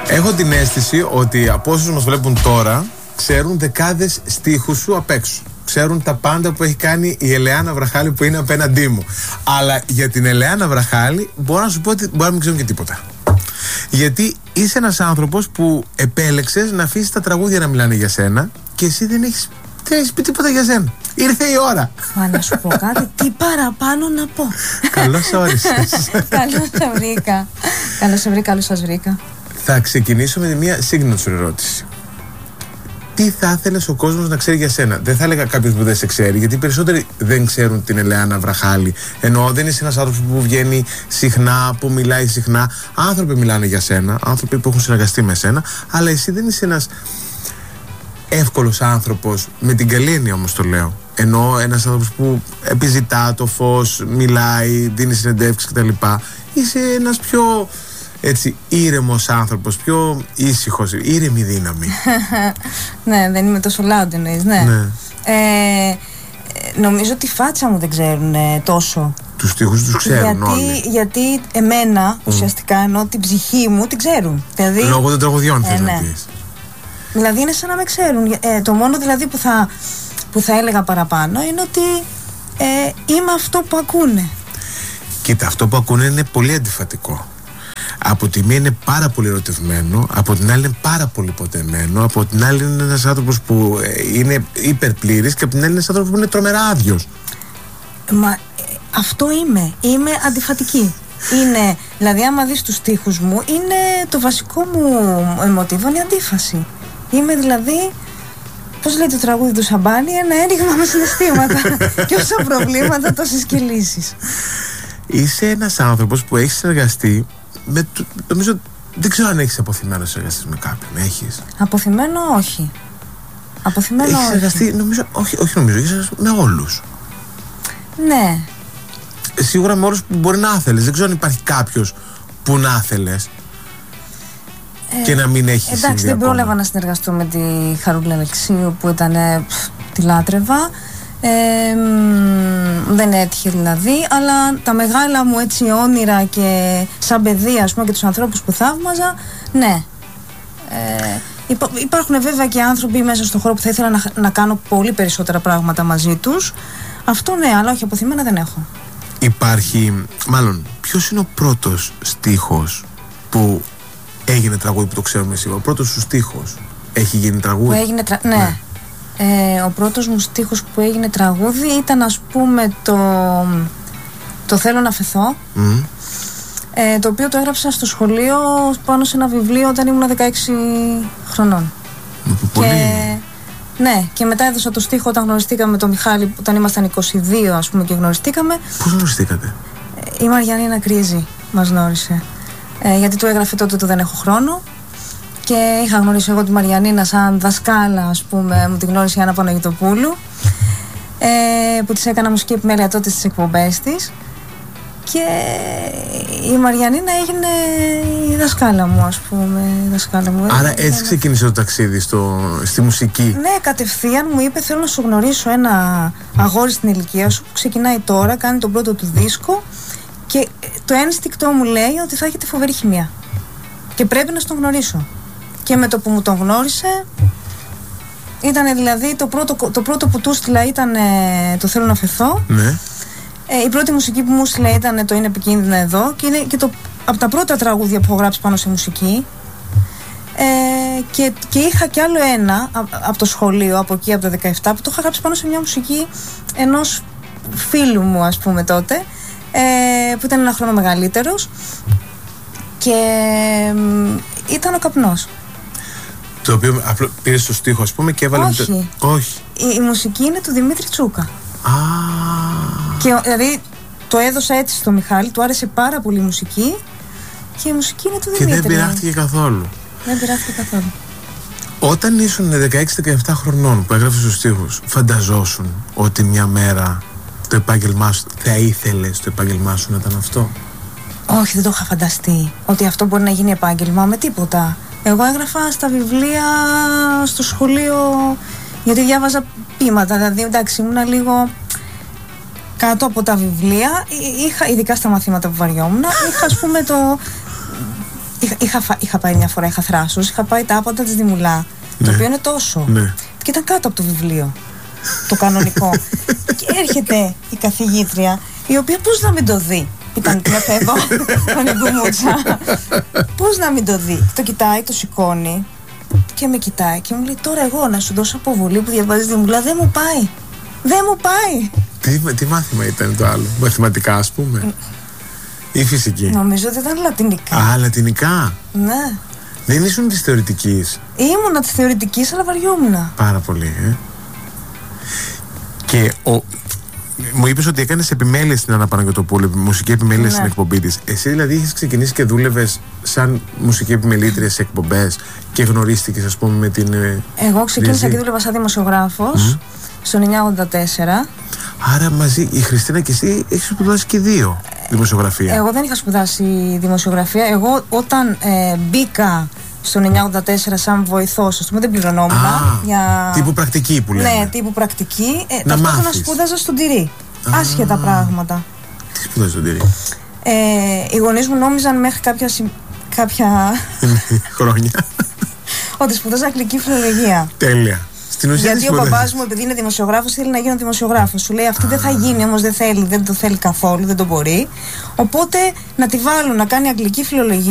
Έχω την αίσθηση ότι από όσους μας βλέπουν τώρα ξέρουν δεκάδες στίχους σου απ' έξω. Ξέρουν τα πάντα που έχει κάνει η Ελεάνα Βραχάλη που είναι απέναντί μου. Αλλά για την Ελεάνα Βραχάλη μπορώ να σου πω ότι μπορεί να μην ξέρουν και τίποτα. Γιατί είσαι ένας άνθρωπος που επέλεξες να αφήσεις τα τραγούδια να μιλάνε για σένα και εσύ δεν έχεις πει τίποτα για σένα. Ήρθε η ώρα. Μα να σου πω κάτι, τι παραπάνω να πω. Καλώς όρισες. Καλώς σε βρήκα. Καλώς σε βρήκα, καλώς σας βρήκα. Θα ξεκινήσω με μια signature ερώτηση. Τι θα ήθελες ο κόσμος να ξέρει για σένα? Δεν θα έλεγα κάποιος που δεν σε ξέρει, γιατί οι περισσότεροι δεν ξέρουν την Ελεάνα Βραχάλη. Ενώ δεν είσαι ένας άνθρωπος που βγαίνει συχνά, που μιλάει συχνά. Άνθρωποι μιλάνε για σένα, άνθρωποι που έχουν συνεργαστεί με σένα, αλλά εσύ δεν είσαι ένας εύκολος άνθρωπος, με την καλή έννοια όμως το λέω. Ενώ ένας άνθρωπος που επιζητά το φως, μιλάει, δίνει συνεντεύξεις κτλ. Είσαι ένας πιο έτσι ήρεμος άνθρωπος, πιο ήσυχος, ήρεμη δύναμη. Ναι, δεν είμαι τόσο loud εννοείς, ναι. Νομίζω ότι η φάτσα μου δεν ξέρουν τόσο. Τους στίχους τους ξέρουν όλοι. Γιατί εμένα ουσιαστικά, ενώ την ψυχή μου την ξέρουν. Δηλαδή, λόγω των τραγουδιών θες να πεις. Δηλαδή είναι σαν να με ξέρουν. Το μόνο δηλαδή που θα έλεγα παραπάνω είναι ότι είμαι αυτό που ακούνε. Κοίτα, αυτό που ακούνε είναι πολύ αντιφατικό. Από τη μία είναι πάρα πολύ ερωτευμένο, από την άλλη είναι πάρα πολύ ποτεμένο, από την άλλη είναι ένας άνθρωπος που είναι υπερπλήρης και από την άλλη είναι ένας άνθρωπος που είναι τρομερά άδειος. Μα αυτό είμαι αντιφατική. Είναι, δηλαδή άμα δεις τους στίχους μου, είναι το βασικό μου μοτίβο, είναι η αντίφαση. Είμαι δηλαδή, πώς λέει το τραγούδι του Σαμπάνη, ένα ένιγμα με συναισθήματα. Και όσα προβλήματα τόσες και λύσεις. Είσαι ένας άνθρωπος που έχει συνεργαστεί με, νομίζω, δεν ξέρω αν έχεις αποθυμένο συνεργαστείς με κάποιον. Έχεις? Αποθυμένο όχι. Έχεις συνεργαστεί, νομίζω, όχι νομίζω, έχεις συνεργαστεί με όλους. Ναι. Σίγουρα με όλους που μπορεί να ήθελες. Δεν ξέρω αν υπάρχει κάποιος που να ήθελες και να μην έχει συμβεί. Εντάξει, δεν πρόλαβα να συνεργαστώ με τη Χαρούλα Αλεξίου που ήταν, τη λάτρευα. Δεν έτυχε δηλαδή, αλλά τα μεγάλα μου έτσι όνειρα και σαν παιδί, ας πούμε, και τους ανθρώπους που θαύμαζα, ναι. Υπάρχουν βέβαια και άνθρωποι μέσα στον χώρο που θα ήθελα να κάνω πολύ περισσότερα πράγματα μαζί τους. Αυτό ναι, αλλά όχι, αποθυμένα δεν έχω. Υπάρχει, μάλλον, ποιος είναι ο πρώτος στίχος που έγινε τραγούδι που το ξέρουμε σήμερα? Ο πρώτος σου στίχος έχει γίνει τραγούδι? Που έγινε ναι. Ο πρώτος μου στίχος που έγινε τραγούδι ήταν, ας πούμε, το «Θέλω να φεθώ», το οποίο το έγραψα στο σχολείο πάνω σε ένα βιβλίο όταν ήμουν 16 χρονών. Ναι, και μετά έδωσα το στίχο όταν γνωριστήκαμε με τον Μιχάλη, όταν ήμασταν 22, ας πούμε, και γνωριστήκαμε. Πώς γνωριστήκατε? Η Μαριανίνα Κρίζη μας γνώρισε, γιατί του έγραφε τότε το «Δεν έχω χρόνο». Και είχα γνωρίσει εγώ τη Μαριανίνα σαν δασκάλα, ας πούμε, μου τη γνώρισε η Άννα Παναγιτοπούλου, που της έκανα μουσική επιμέλεια τότε στις εκπομπές της. Και η Μαριανίνα έγινε η δασκάλα μου, ας πούμε. Άρα έτσι ξεκίνησε το ταξίδι στη μουσική? Ναι, κατευθείαν μου είπε: θέλω να σου γνωρίσω ένα αγόρι στην ηλικία σου που ξεκινάει τώρα, κάνει τον πρώτο του δίσκο και το ένστικτό μου λέει ότι θα έχετε φοβερή χημεία και πρέπει να τον γνωρίσω. Και με το που μου τον γνώρισε, ήταν δηλαδή το πρώτο που του στείλα ήταν το «Θέλω να φεθώ». Ναι. Η πρώτη μουσική που μου στείλα ήταν το «Είναι επικίνδυνα εδώ» και είναι και από τα πρώτα τραγούδια που έχω γράψει πάνω σε μουσική. Και είχα κι άλλο ένα από το σχολείο, από εκεί, από το 17, που το είχα γράψει πάνω σε μια μουσική ενός φίλου μου, ας πούμε, τότε, που ήταν ένα χρόνο μεγαλύτερος, και ήταν ο καπνός. Το οποίο πήρε στο στίχο, ας πούμε, και έβαλε. Όχι. Η μουσική είναι του Δημήτρη Τσούκα. Και δηλαδή το έδωσα έτσι στο Μιχάλη, του άρεσε πάρα πολύ η μουσική και η μουσική είναι του Δημήτρη. Και δεν πειράχτηκε καθόλου. Δεν πειράχτηκε καθόλου. Όταν ήσουν 16-17 χρονών που έγραφες τους στίχους, φανταζόσουν ότι μια μέρα το επάγγελμά σου, θα ήθελες το επάγγελμά σου να ήταν αυτό? Όχι, δεν το είχα φανταστεί ότι αυτό μπορεί να γίνει επάγγελμα με τίποτα. Εγώ έγραφα στα βιβλία στο σχολείο, γιατί διάβαζα ποίηματα. Δηλαδή, εντάξει, ήμουνα λίγο κάτω από τα βιβλία. Είχα, ειδικά στα μαθήματα που βαριόμουν, είχα, ας πούμε, Είχα πάει μια φορά, είχα θράσος, είχα πάει τα άπαντα της Δημουλά, το οποίο είναι τόσο. Και ήταν κάτω από το βιβλίο, το κανονικό. Και έρχεται η καθηγήτρια, η οποία πώς να μην το δει. Ήταν την εδώ, πανεγκουμούτσα. Πώς να μην το δει. Το κοιτάει, το σηκώνει και με κοιτάει και μου λέει: τώρα εγώ να σου δώσω αποβολή που διαβάζεις Δημουλά? Δεν μου πάει. Δεν μου πάει. Τι μάθημα ήταν το άλλο? Μαθηματικά, ας πούμε, ή φυσική? Νομίζω ότι ήταν λατινικά. Α, λατινικά. Ναι. Δεν ήσουν της θεωρητικής? Ήμουνα της θεωρητικής, αλλά βαριόμουνα. Πάρα πολύ, Και μου είπες ότι έκανες επιμέλεια στην Άννα Παναγιωτοπούλου, μουσική επιμέλεια στην εκπομπή της. Εσύ δηλαδή είχες ξεκινήσει και δούλευες σαν μουσική επιμελήτρια σε εκπομπές και γνωρίστηκες, ας πούμε, με την... Εγώ ξεκίνησα και δούλευα σαν δημοσιογράφος στο 1984. Άρα μαζί η Χριστίνα και εσύ έχεις σπουδάσει και δύο δημοσιογραφία. Εγώ δεν είχα σπουδάσει δημοσιογραφία. Εγώ όταν μπήκα στο 1984 σαν βοηθός, ας πούμε, δεν πληρωνόμουν. Τύπου πρακτική που λέμε. Ναι, τύπου πρακτική. Ταυτόχρονα σπούδαζα στον Τυρί. Άσχετα πράγματα. Τι σπούδαζα στον Τυρί? Οι γονείς μου νόμιζαν μέχρι κάποια χρόνια ότι σπούδαζα αγγλική φιλολογία. Τέλεια. Γιατί ο μπαμπάς μου, επειδή είναι δημοσιογράφος, θέλει να γίνω δημοσιογράφος. Σου λέει: αυτή δεν θα γίνει, όμως δεν το θέλει καθόλου, δεν το μπορεί. Οπότε να τη βάλουν να κάνει αγγλική φιλολογία.